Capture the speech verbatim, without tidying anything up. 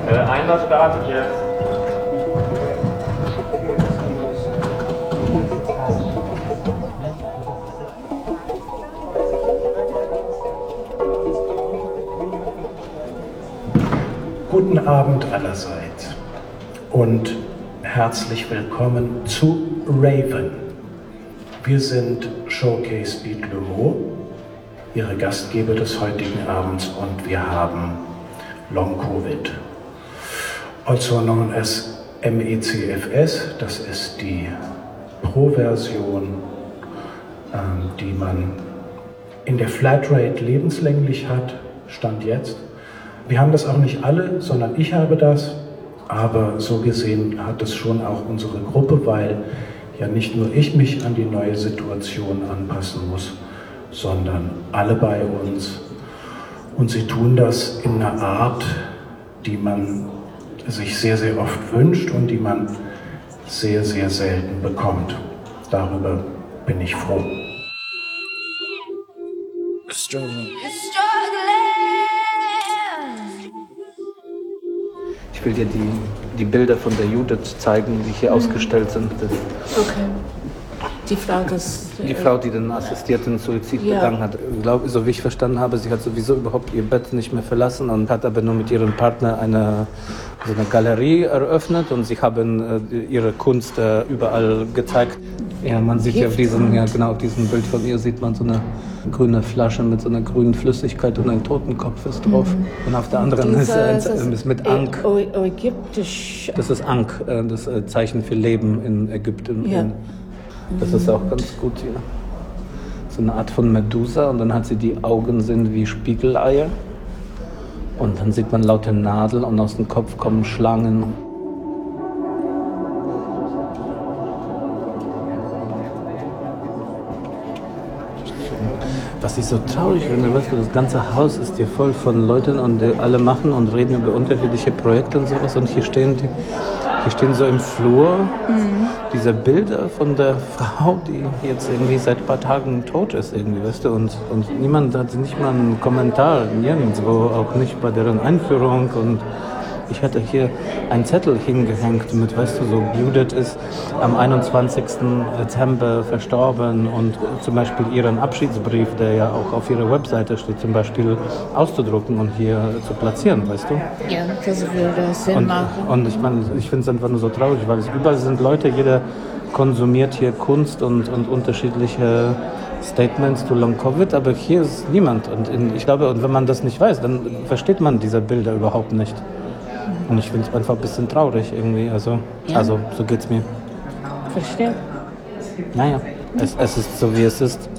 Äh, Einsatz startet jetzt. Guten Abend allerseits und herzlich willkommen zu Raven. Wir sind Showcase Beat Le Mans, Ihre Gastgeber des heutigen Abends, und wir haben Long Covid, also known as M E C F S. Das ist die Pro-Version, ähm, die man in der Flatrate lebenslänglich hat, Stand jetzt. Wir haben das auch nicht alle, sondern ich habe das, aber so gesehen hat es schon auch unsere Gruppe, weil ja nicht nur ich mich an die neue Situation anpassen muss, sondern alle bei uns. Und sie tun das in einer Art, die man sich sehr, sehr oft wünscht und die man sehr, sehr selten bekommt. Darüber bin ich froh. Struggling. Ich will dir die, die Bilder von der Judith zeigen, die hier mhm. ausgestellt sind. Das okay. Die Frau, das... Die Frau, die den assistierten Suizid ja. begangen hat. Ich glaube, so wie ich verstanden habe, sie hat sowieso überhaupt ihr Bett nicht mehr verlassen und hat aber nur mit ihrem Partner eine, so eine Galerie eröffnet und sie haben äh, ihre Kunst äh, überall gezeigt. Ja, man sieht ja auf diesem, ja genau, auf diesem Bild von ihr sieht man so eine grüne Flasche mit so einer grünen Flüssigkeit und ein Totenkopf ist drauf. Mhm. Und auf der anderen ist, äh, ist mit Ankh. Ägyptisch. Das ist Ankh, äh, das äh, Zeichen für Leben in Ägypten. Ja. Das ist auch ganz gut hier. So eine Art von Medusa und dann hat sie die Augen sind wie Spiegeleier. Und dann sieht man lauter Nadeln und aus dem Kopf kommen Schlangen. Was ich so traurig finde, weißt du, das ganze Haus ist hier voll von Leuten und die alle machen und reden über unterschiedliche Projekte und sowas und hier stehen die, hier stehen so im Flur mhm. diese Bilder von der Frau, die jetzt irgendwie seit ein paar Tagen tot ist irgendwie, weißt du, und, und niemand hat nicht mal einen Kommentar, nirgendwo, auch nicht bei deren Einführung und ich hatte hier einen Zettel hingehängt mit, weißt du, so Judith ist am einundzwanzigsten Dezember verstorben und zum Beispiel ihren Abschiedsbrief, der ja auch auf ihrer Webseite steht, zum Beispiel auszudrucken und hier zu platzieren, weißt du? Ja, das würde Sinn und, machen. Und ich meine, ich finde es einfach nur so traurig, weil es überall sind Leute, jeder konsumiert hier Kunst und, und unterschiedliche Statements zu Long Covid, aber hier ist niemand und in, ich glaube, und wenn man das nicht weiß, dann versteht man diese Bilder überhaupt nicht. Und ich finde es einfach ein bisschen traurig irgendwie. Also, ja. also so geht's mir. Verstehe. Naja, es, es ist so, wie es ist.